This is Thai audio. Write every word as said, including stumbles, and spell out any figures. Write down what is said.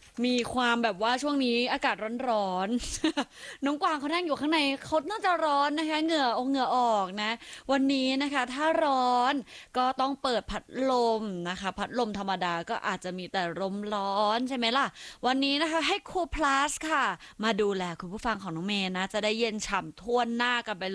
มีความแบบว่าช่วงนี้อากาศร้อนๆ น้องกวางเขานั่งอยู่ข้างในเขาน่าจะร้อนนะคะเหงื่อองเหงื่อออกนะวันนี้นะคะถ้าร้อนก็ต้องเปิดพัดลมนะคะพัดลมธรรมดาก็อาจจะมีแต่ลมร้อนใช่ไหมล่ะวันนี้นะคะให้ครูพลัสค่ะมาดูแลคุณผู้ฟังของน้องเมย์นะจะได้เย็นฉ่ำท่วหน้ากันไป